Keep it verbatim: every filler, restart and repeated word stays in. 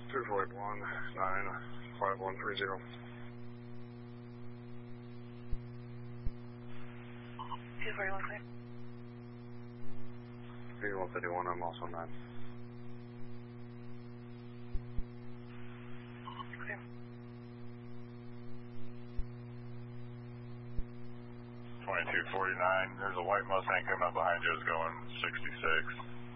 two four eight one nine five one three zero. two four eight one clear. three one thirty one, I'm also nine. Clear. twenty-two forty-nine, there's a white Mustang coming up behind you, is going sixty-six.